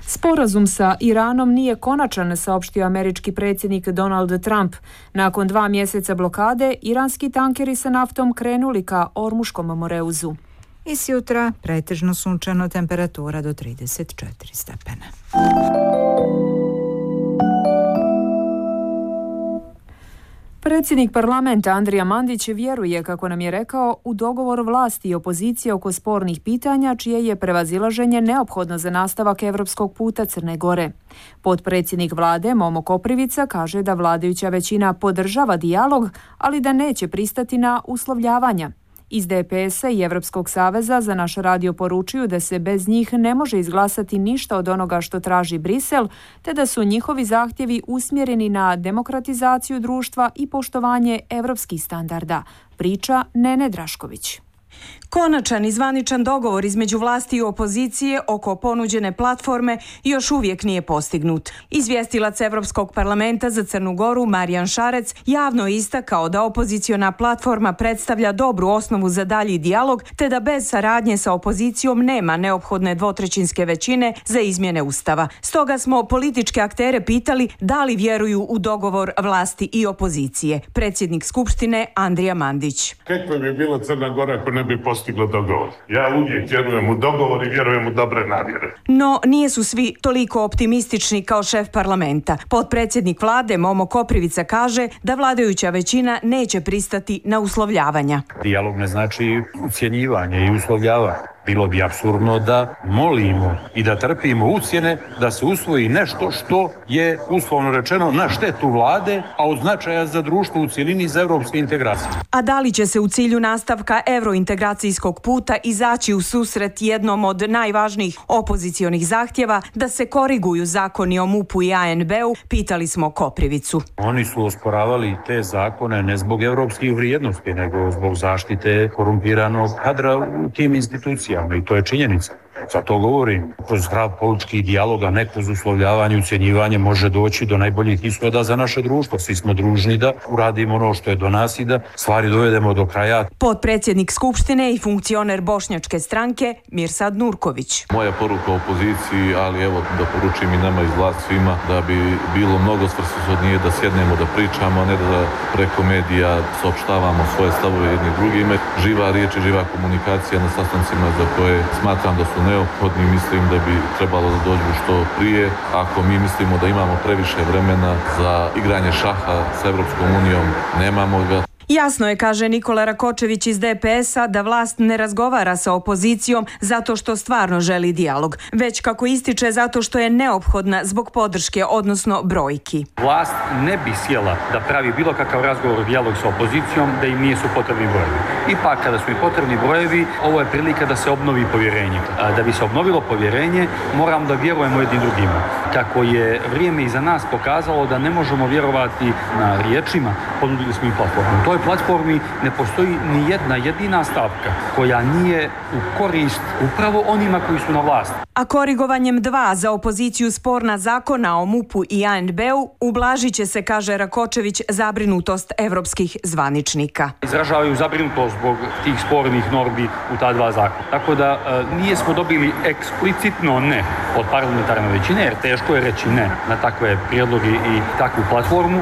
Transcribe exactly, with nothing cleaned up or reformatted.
Sporazum sa Iranom nije konačan, saopštio američki predsjednik Donald Trump. Nakon dva mjeseca blokade, iranski tankeri sa naftom krenuli ka Ormuškom moreuzu. I sjutra pretežno sunčano, temperatura do trideset četiri stepena. Predsjednik parlamenta Andrija Mandić vjeruje, kako nam je rekao, u dogovor vlasti i opozicije oko spornih pitanja, čije je prevazilaženje neophodno za nastavak europskog puta Crne Gore. Potpredsjednik vlade Momo Koprivica kaže da vladajuća većina podržava dijalog, ali da neće pristati na uslovljavanja. Iz D P S-a i Europskog saveza za naš radio poručuju da se bez njih ne može izglasati ništa od onoga što traži Brisel, te da su njihovi zahtjevi usmjereni na demokratizaciju društva i poštovanje europskih standarda, priča Nene Drašković. Konačan i zvaničan dogovor između vlasti i opozicije oko ponuđene platforme još uvijek nije postignut. Izvjestilac Europskog parlamenta za Crnu Goru Marijan Šarec javno je istakao da opoziciona platforma predstavlja dobru osnovu za dalji dijalog, te da bez saradnje sa opozicijom nema neophodne dvotrećinske većine za izmjene Ustava. Stoga smo političke aktere pitali da li vjeruju u dogovor vlasti i opozicije. Predsjednik Skupštine Andrija Mandić. Kakva bi bila Crna Gora ako ne bi postiglo dogovor? Ja uvijek vjerujem u dogovor i vjerujem u dobre namjere. No, nisu svi toliko optimistični kao šef parlamenta. Potpredsjednik vlade Momo Koprivica kaže da vladajuća većina neće pristati na uslovljavanja. Dijalog ne znači ucjenjivanje i uslovljavanje. Bilo bi apsurdno da molimo i da trpimo ucjene da se usvoji nešto što je uslovno rečeno na štetu vlade, a od značaja za društvo u cjelini za europske integracije. A da li će se u cilju nastavka eurointegracijskog puta izaći u susret jednom od najvažnijih opozicionih zahtjeva da se koriguju zakoni o M U P-u i A N B-u, pitali smo Koprivicu. Oni su osporavali te zakone ne zbog europskih vrijednosti, nego zbog zaštite korumpiranog kadra u tim institucijama. I to je činjenica. Zato govorim, kroz zdrav politički dijalog, a ne kroz uslovljavanje i ucjenjivanje može doći do najboljih ishoda za naše društvo. Svi smo družni da uradimo ono što je do nas i da stvari dovedemo do kraja. Potpredsjednik Skupštine i funkcioner Bošnjačke stranke Mirsad Nurković. Moja poruka opoziciji, ali evo da poručim i nama iz vlasti svima, da bi bilo mnogo svrsishodnije da sjednemo, da pričamo, a ne da preko medija saopštavamo svoje stavove jedni drugime. Živa riječ i živa komunikacija na sastancima za koje smatram da su neophodni, mislim da bi trebalo da dođu što prije. Ako mi mislimo da imamo previše vremena za igranje šaha s Europskom unijom, nemamo ga. Jasno je, kaže Nikola Rakočević iz D P S-a, da vlast ne razgovara sa opozicijom zato što stvarno želi dijalog, već kako ističe zato što je neophodna zbog podrške, odnosno brojki. Vlast ne bi sjela da pravi bilo kakav razgovor, dijalog sa opozicijom, da im nisu potrebni brojevi. Ipak, kada su im potrebni brojevi, ovo je prilika da se obnovi povjerenje. A da bi se obnovilo povjerenje, moram da vjerujemo jednim drugima. Kako je vrijeme iza nas pokazalo da ne možemo vjerovati na riječima, ponudili smo im platformu. To je platformi ne postoji ni jedna jedina stavka koja nije u korist upravo onima koji su na vlasti. A korigovanjem dva za opoziciju sporna zakona o M U P-u i A N B-u ublažit će se, kaže Rakočević, zabrinutost evropskih zvaničnika. Izražavaju zabrinutost zbog tih spornih normi u ta dva zakona. Tako da e, nije smo dobili eksplicitno ne od parlamentarne većine, jer teško je reći ne na takve prijedloge i takvu platformu.